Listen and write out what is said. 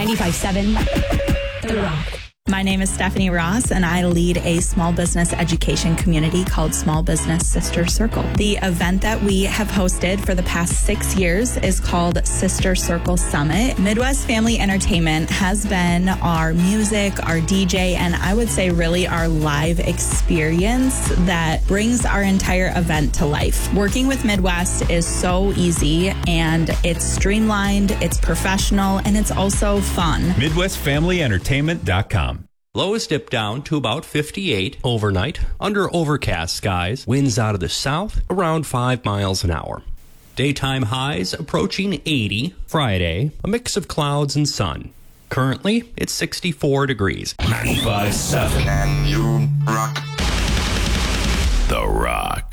95.7 The Rock. My name is Stephanie Ross, and I lead a small business education community called Small Business Sister Circle. The event that we have hosted for the past 6 years is called Sister Circle Summit. Midwest Family Entertainment has been our music, our DJ, and I would say really our live experience that brings our entire event to life. Working with Midwest is so easy, and it's streamlined, it's professional, and it's also fun. MidwestFamilyEntertainment.com. Lows dip down to about 58 overnight under overcast skies. Winds out of the south around 5 miles an hour. Daytime highs approaching 80. Friday, a mix of clouds and sun. Currently, it's 64 degrees. 95.7 And you rock. The Rock.